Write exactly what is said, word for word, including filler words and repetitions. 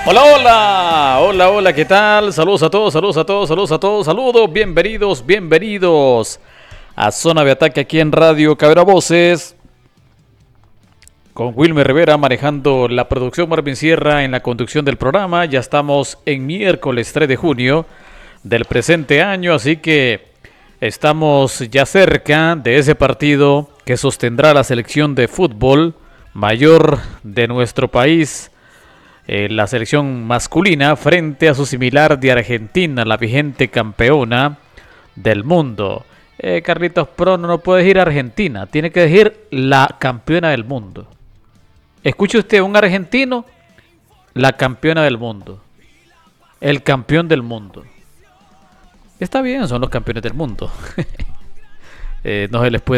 Hola, hola, hola, hola, ¿qué tal? Saludos a todos, saludos a todos, saludos a todos, saludos, bienvenidos, bienvenidos a Zona de Ataque aquí en Radio Cabrera Voces, con Wilmer Rivera manejando la producción, Marvin Sierra en la conducción del programa. Ya estamos en miércoles tres de junio del presente año, así que estamos ya cerca de ese partido que sostendrá la selección de fútbol mayor de nuestro país. Eh, la selección masculina frente a su similar de Argentina, la vigente campeona del mundo. Eh, Carlitos Pro, no puedes ir a Argentina, tiene que decir la campeona del mundo. Escuche usted, un argentino, la campeona del mundo, el campeón del mundo. Está bien, son los campeones del mundo. eh, no se les puede